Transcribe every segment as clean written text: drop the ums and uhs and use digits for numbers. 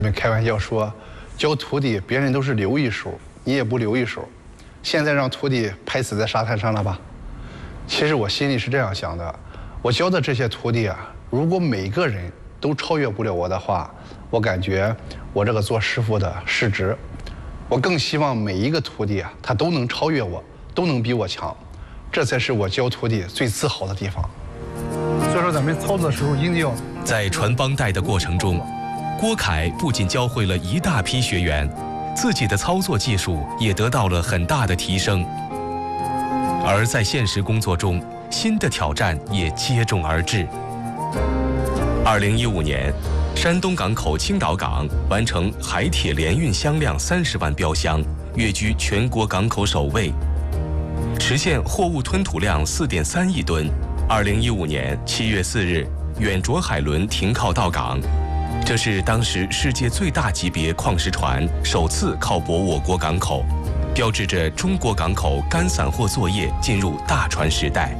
们开玩笑说，教徒弟别人都是留一手，你也不留一手。现在让徒弟拍死在沙滩上了吧？其实我心里是这样想的，我教的这些徒弟啊，如果每个人都超越不了我的话，我感觉我这个做师傅的失职。我更希望每一个徒弟啊，他都能超越我，都能比我强，这才是我教徒弟最自豪的地方。所以说，咱们操作的时候一定要在传帮带的过程中，郭凯不仅教会了一大批学员，自己的操作技术也得到了很大的提升。而在现实工作中，新的挑战也接踵而至。2015年，山东港口青岛港完成海铁联运箱量30万标箱，跃居全国港口首位，实现货物吞吐量4.3亿吨。2015年7月4日，远着海轮停靠到港，这是当时世界最大级别矿石船首次靠泊我国港口，标志着中国港口干散货作业进入大船时代。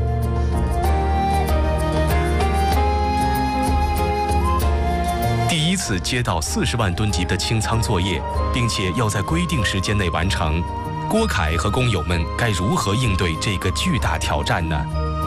第一次接到40万吨级的清仓作业，并且要在规定时间内完成，郭凯和工友们该如何应对这个巨大挑战呢？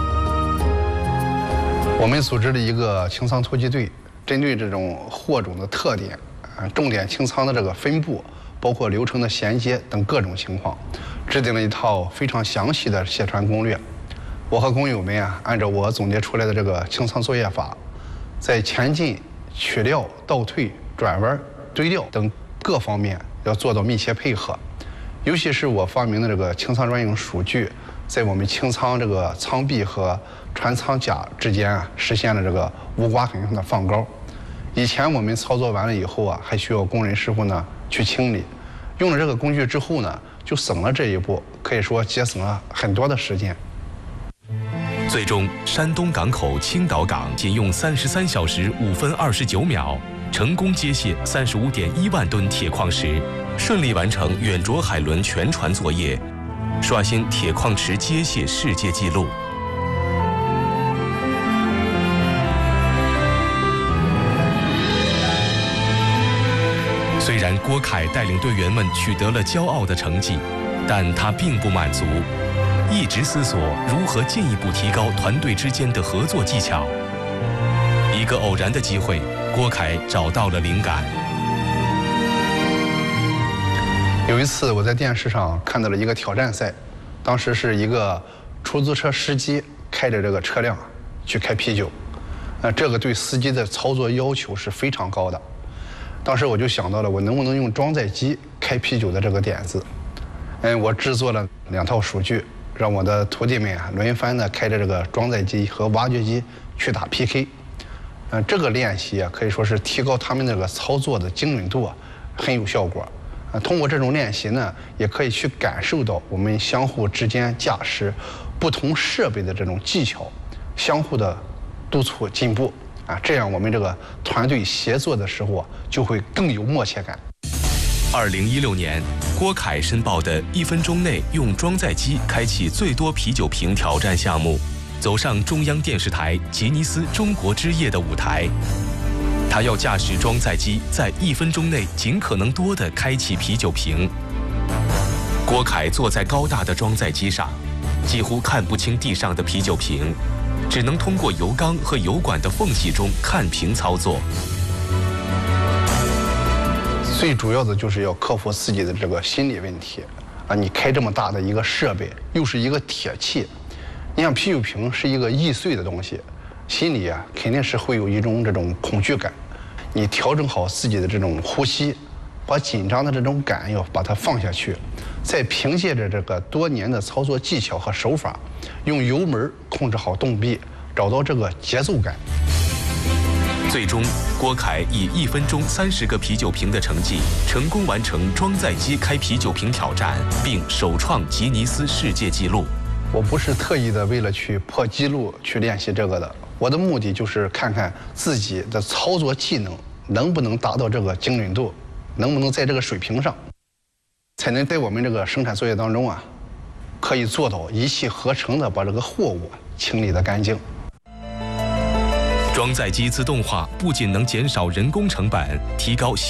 我们组织了一个清仓突击队，针对这种货种的特点、重点清仓的这个分布，包括流程的衔接等各种情况，制定了一套非常详细的卸船攻略。我和工友们啊，按照我总结出来的这个清仓作业法，在前进、取料、倒退、转弯、堆料等各方面要做到密切配合。尤其是我发明的这个清仓专用数据，在我们清仓这个舱壁和船舱甲之间啊，实现了这个无刮痕上的放高。以前我们操作完了以后啊，还需要工人师傅呢去清理。用了这个工具之后呢，就省了这一步，可以说节省了很多的时间。 最终，山东港口青岛港仅用33小时5分29秒，成功接卸35.1万吨铁矿石，顺利完成远着海轮全船作业，刷新铁矿石接卸世界纪录。虽然郭凯带领队员们取得了骄傲的成绩，但他并不满足，一直思索如何进一步提高团队之间的合作技巧。一个偶然的机会，郭凯找到了灵感。 有一次我在电视上看到了一个挑战赛，当时是一个出租车司机开着这个车辆去开啤酒，这个对司机的操作要求是非常高的。当时我就想到了，我能不能用装载机开啤酒的这个点子。我制作了2套数据，让我的徒弟们啊轮番的开着这个装载机和挖掘机去打 PK。这个练习啊可以说是提高他们这个操作的精准度啊，很有效果。通过这种练习呢，也可以去感受到我们相互之间驾驶不同设备的这种技巧，相互的督促进步。这样我们这个团队协作的时候啊，就会更有默契感。 2016年，郭凯申报的1分钟内用装载机开启最多啤酒瓶挑战项目，走上中央电视台吉尼斯中国之夜的舞台。他要驾驶装载机在1分钟内尽可能多地开启啤酒瓶。郭凯坐在高大的装载机上，几乎看不清地上的啤酒瓶，只能通过油缸和油管的缝隙中看屏操作。 最主要的就是要克服自己的这个心理问题你开这么大的一个设备，又是一个铁器，你像啤酒瓶是一个易碎的东西，心里啊肯定是会有一种这种恐惧感。你调整好自己的这种呼吸，把紧张的这种感要把它放下去，再凭借着这个多年的操作技巧和手法，用油门控制好动臂，找到这个节奏感。 最终，郭凯以1分钟30个啤酒瓶的成绩，成功完成装载机开啤酒瓶挑战，并首创吉尼斯世界纪录。 我不是特意的为了去破纪录去练习这个的，我的目的就是看看自己的操作技能能不能达到这个精准度，能不能在这个水平上，才能在我们这个生产作业当中啊，可以做到一气呵成的把这个货物清理得干净。 装载机自动化不仅能减少人工成本，提高